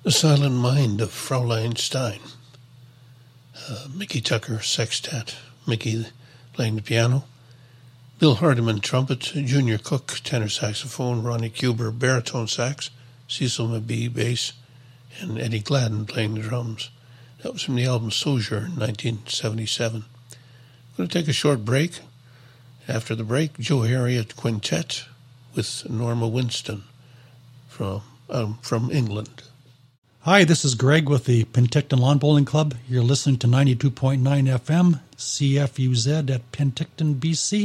The Silent Mind of Fraulein Stein. Mickey Tucker, sextet, Mickey playing the piano. Bill Hardiman, trumpet. Junior Cook, tenor saxophone. Ronnie Cuber, baritone sax. Cecil McBee, bass. And Eddie Gladden playing the drums. That was from the album Sojourn, 1977. I'm going to take a short break. After the break, Joe Harriott Quintet with Norma Winston from England. Hi, this is Greg with the Penticton Lawn Bowling Club. You're listening to 92.9 FM, CFUZ at Penticton, BC.